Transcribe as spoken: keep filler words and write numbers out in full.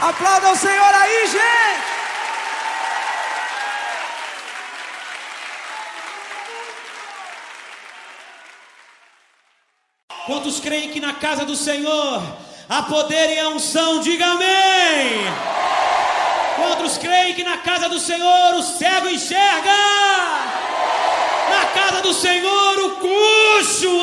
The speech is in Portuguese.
Aplauda o Senhor aí, gente! Quantos creem que na casa do Senhor há poder e a unção? Diga amém! Quantos creem que na casa do Senhor o cego enxerga? Na casa do Senhor o coxo